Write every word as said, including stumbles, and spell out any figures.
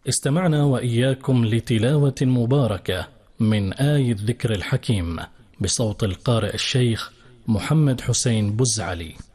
استمعنا وإياكم لتلاوة مباركة من آي الذكر الحكيم بصوت القارئ الشيخ محمد حسين بزعلي.